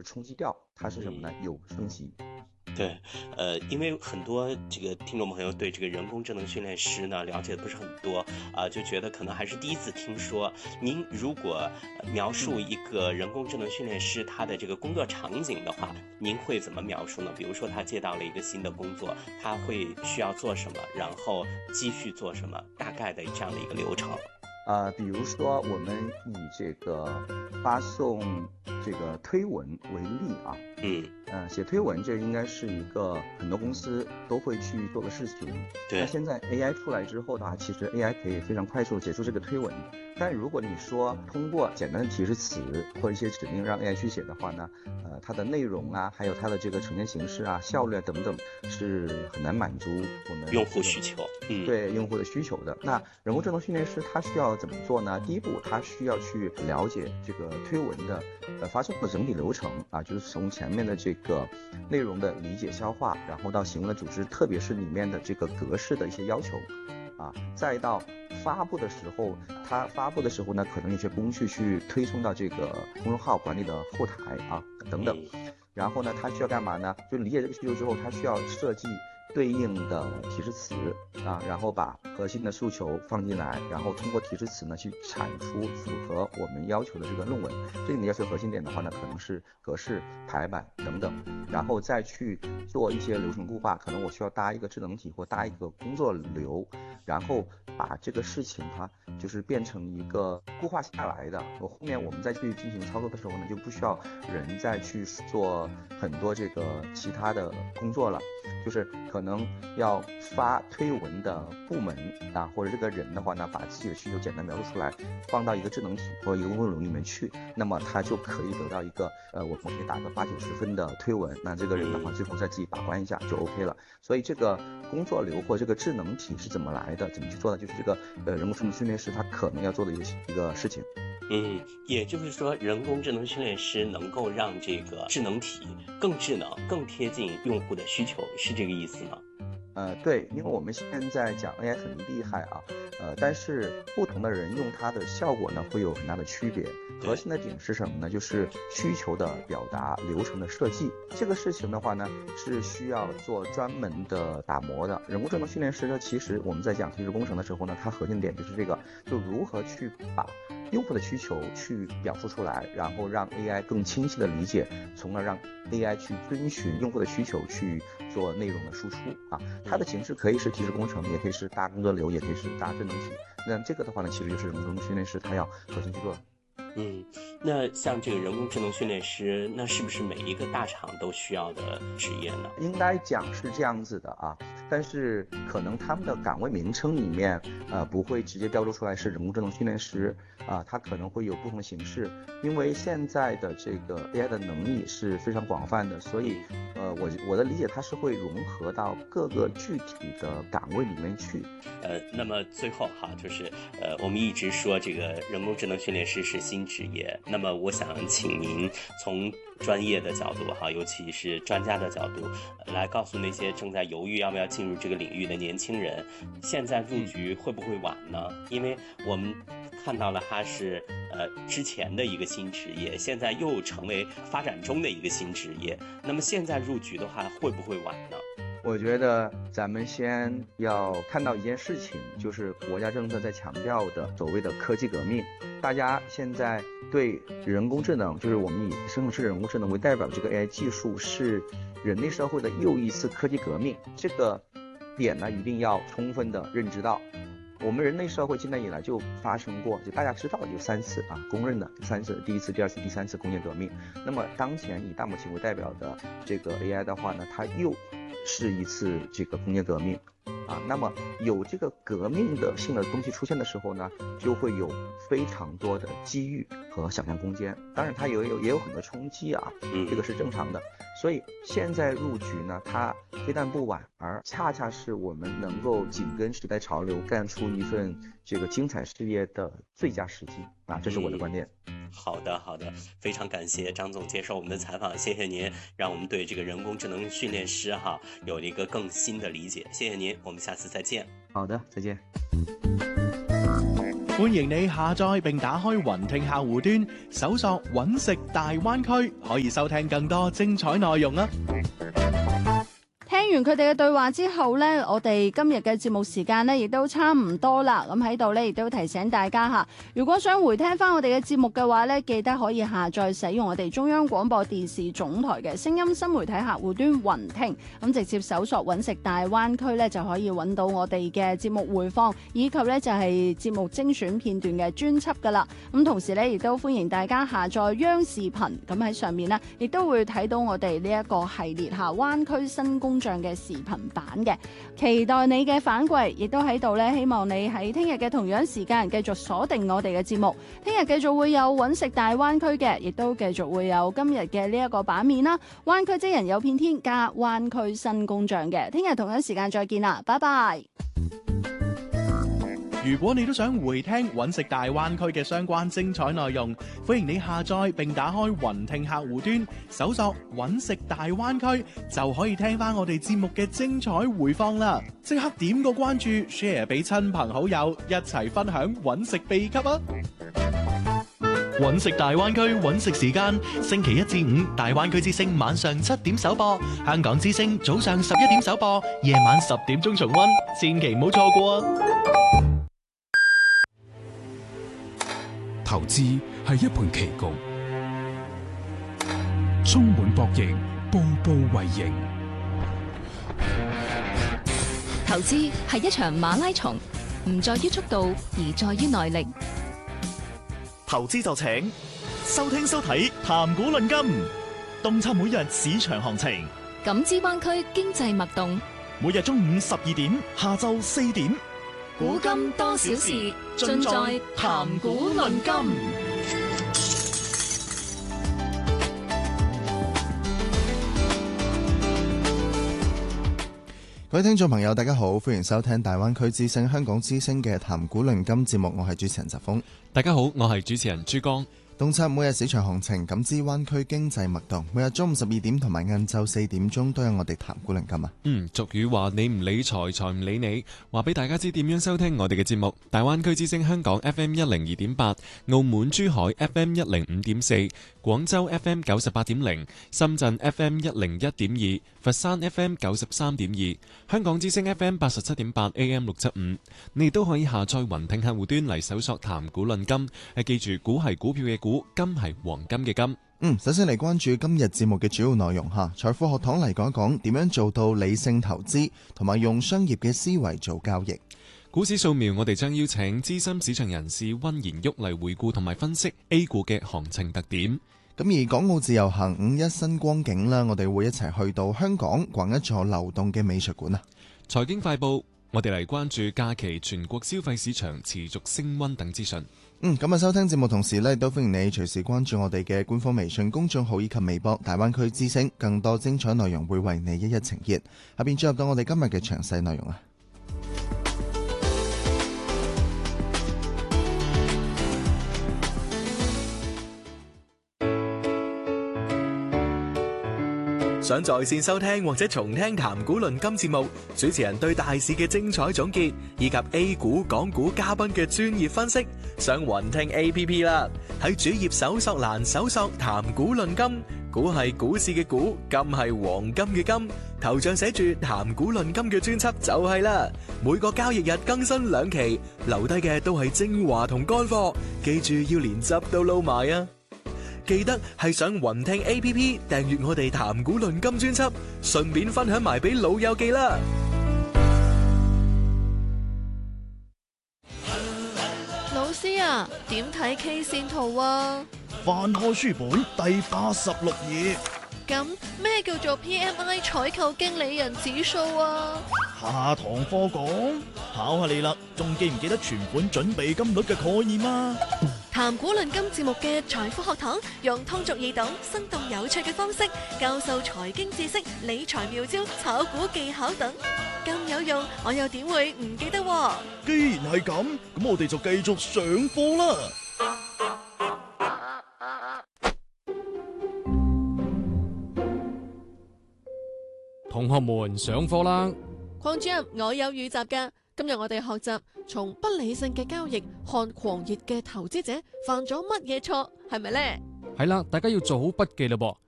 者冲击掉，它是什么呢？有升级。 对，因为很多这个听众朋友对这个人工智能训练师呢了解的不是很多就觉得可能还是第一次听说。您如果描述一个人工智能训练师他的这个工作场景的话，您会怎么描述呢？比如说他接到了一个新的工作，他会需要做什么，然后继续做什么，大概的这样的一个流程。 比如说我们以这个发送这个推文为例啊，写推文这应该是一个很多公司都会去做的事情。 对。 那现在 AI 出来之后的话，其实 AI 可以非常快速地写出这个推文。但如果你说通过简单的提示词或者一些指令让 AI 去写的话呢，它的内容啊，还有它的这个呈现形式啊、效率等等，是很难满足我们用户需求。 对用户的需求的。那人工智能训练师他需要怎么做呢？第一步，他需要去了解这个推文的发送的整体流程啊，就是从前面的这个内容的理解消化，然后到行为的组织，特别是里面的这个格式的一些要求啊，再到发布的时候，它发布的时候呢，可能有些工序去推送到这个公众号管理的后台啊等等。然后呢，它需要干嘛呢？就理解这个需求之后，它需要设计对应的提示词啊，然后把核心的诉求放进来，然后通过提示词呢去产出符合我们要求的这个论文。这里面要求核心点的话呢，可能是格式、排版等等，然后再去做一些流程固化，可能我需要搭一个智能体或搭一个工作流，然后把这个事情就是变成一个固化下来的。后面我们再去进行操作的时候呢，就不需要人再去做很多这个其他的工作了。就是可能要发推文的部门啊，或者这个人的话呢，把自己的需求简单描述出来，放到一个智能体或一个工作流里面去，那么他就可以得到一个我们可以打个80-90分的推文。那这个人的话，最后再自己把关一下就 OK 了。所以这个工作流或这个智能体是怎么来的，怎么去做的，就是这个人工智能训练师他可能要做的一个事情。 也就是说，人工智能训练师能够让这个智能体更智能、更贴近用户的需求，是这个意思吗？ 对，因为我们现在讲 AI 很厉害啊，但是不同的人用它的效果呢会有很大的区别。核心的点是什么呢？就是需求的表达、流程的设计。这个事情的话呢，是需要做专门的打磨的。人工智能训练师呢，其实我们在讲提示工程的时候呢，它核心点就是这个，就如何去把用户的需求去表述出来，然后让 AI 更清晰的理解，从而让 AI 去遵循用户的需求去做内容的输出啊。它的形式可以是提示工程，也可以是搭工作流，也可以是搭智能体。那这个的话呢，其实就是人工智能训练师他要核心去做的。 那像这个人工智能训练师，那是不是每一个大厂都需要的职业呢？ 应该讲是这样子的啊，但是可能他们的岗位名称里面不会直接标注出来是人工智能训练师啊，它可能会有不同的形式。因为现在的这个 AI 的能力是非常广泛的，所以我的理解它是会融合到各个具体的岗位里面去。 那么最后就是我们一直说这个人工智能训练师是新职业，那么我想请您从专业的角度尤其是专家的角度来告诉那些正在犹豫要不要进入这个领域的年轻人，现在入局会不会晚呢？因为我们看到了它是之前的一个新职业，现在又成为发展中的一个新职业，那么现在入局的话会不会晚呢？ 我觉得咱们先要看到一件事情，就是国家政策在强调的所谓的科技革命。大家现在对人工智能，就是我们以生成式人工智能为代表的这个 AI 技术，是人类社会的又一次科技革命。这个点呢，一定要充分的认知到。我们人类社会近代以来就发生过，就大家知道的有3次公认的3次，第1次、第2次、第3次工业革命。那么当前以大模型为代表的这个 AI 的话呢，它又是一次这个工业革命那么有这个革命的性的东西出现的时候呢，就会有非常多的机遇和想象空间。当然它也有很多冲击这个是正常的。所以现在入局呢，它非但不晚，而恰恰是我们能够紧跟时代潮流，干出一份这个精彩事业的最佳时机这是我的观点。 好的，非常感谢张总接受我们的采访，谢谢您，让我们对这个人工智能训练师有了一个更新的理解，谢谢您，我们下次再见。 好的，再见。 歡迎你下載並打開雲聽客戶端，搜索揾食大灣區，可以收聽更多精彩內容啊！ 聽完佢哋嘅對話之後呢，我哋今日嘅節目時間呢亦都差唔多啦。咁喺度呢，亦都提醒大家吓，如果想回聽翻我哋嘅節目嘅話呢，記得可以下載使用我哋中央廣播電視總台嘅聲音新媒體客戶端雲聽，咁直接搜索揾食大灣區呢，就可以揾到我哋嘅節目回放，以及呢就係節目精選片段嘅專輯噶啦。咁同時呢，亦都歡迎大家下載央視頻，咁喺上面呢，亦都會睇到我哋呢一個系列下灣區新工上嘅視頻版嘅，期待你嘅反饋，亦都喺度咧，希望你喺聽日嘅同樣時間繼續鎖定我哋嘅節目。聽日繼續會有揾食大灣區嘅，亦都繼續會有今日嘅呢一個版面啦。灣區職人有片天加灣區新工匠嘅，聽日同樣時間再見啦，拜拜。 如果你都想回聽揾食大灣區嘅相關精彩內容，歡迎你下載並打開雲聽客戶端，搜索揾食大灣區，就可以聽翻我哋節目嘅精彩回放啦！即刻點個關注 ，share 俾親朋好友，一齊分享揾食秘笈啊！揾食大灣區揾食時間，星期一至五大灣區之聲晚上7點首播，香港之聲早上11點首播，夜晚10點鐘重溫，千祈唔好錯過啊！ 投資係一盤棋局，充滿博弈，步步為營。 投資係一場馬拉松，唔在於速度，而在於耐力。 投資就請收聽收睇談股論金，洞察每日市場行情， 感知灣區經濟脈動。 每日中午12點，下晝4點。 古今多少事，盡在談股論金。 各位聽眾朋友，大家好，歡迎收聽大灣區之聲、香港之聲嘅談股論金節目，我係主持人澤峰。 大家好，我係主持人朱江。 洞察每日市場行情，感知灣區經濟脈動。每日中午12點同埋晏晝4點鐘都有我哋談股論金啊。 俗語話你唔理財，財唔理你。話俾大家知點樣收聽我哋嘅節目。大灣區之聲香港 FM 102.8，澳門珠海 FM 105.4，廣州 FM 98.0，深圳 FM 101.2，佛山 FM 93.2，香港之聲 FM 87.8 AM 675。你亦都可以下載雲聽客戶端嚟搜索談股論金。記住，股係股票嘅股，金係黃金嘅金。 首先嚟關注今日節目嘅主要內容吓，財富學堂嚟講一講點樣做到理性投資，同埋用商業嘅思維做交易。 股市掃描，我哋將邀請資深市場人士溫賢旭嚟回顧同埋分析 A 股嘅行情特點。 咁而港澳自由行5·1新光景啦，我哋會一齊去到香港逛一座流動嘅美術館啊。 財經快報，我哋嚟關注假期全國消費市場持續升溫等資訊。 咁收聽節目同時呢，都歡迎你隨時關注我哋嘅官方微信公眾號以及微博大灣區之聲，更多精彩內容會為你一一呈現。下邊進入到我哋今日嘅詳細內容啊。 想在線收聽或者重聽談股論金節目，主持人對大市嘅精彩總結，以及 A 股、港股嘉賓嘅專業分析，上雲聽 APP 啦。喺主頁搜索欄搜索談股論金，股係股市嘅股，金係黃金嘅金，頭像寫住談股論金嘅專輯就係啦。每個交易日更新2期，留低嘅都係精華同乾貨，記住要連汁都撈埋啊！記得係上雲聽 APP 訂閱我哋談股論金專輯，順便分享埋俾老友記啦。 老師啊，點睇 K 線圖啊？ 翻開書本第86頁。 咁咩叫做 PMI 採購經理人指數啊？ 下堂課講，考下你啦，仲記唔記得存款準備金率嘅概念啊？ 談股論金節目嘅財富學堂，用通俗易懂、生動有趣嘅方式教授財經知識、理財妙招、炒股技巧等，咁有用，我又點會唔記得喎？ 既然係咁，咁我哋就繼續上課啦。 同學們上課啦！ 鄺主任，我有預習㗎， 今日我哋學習從不理性嘅交易看狂熱嘅投資者犯咗乜嘢錯，係咪呢？ 係啦，大家要做好筆記嘞噃。